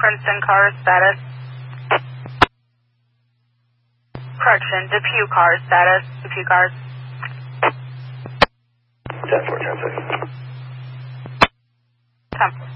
Princeton car status. Correction, Depew car status. Depew cars. 10-4, 10-6. 10.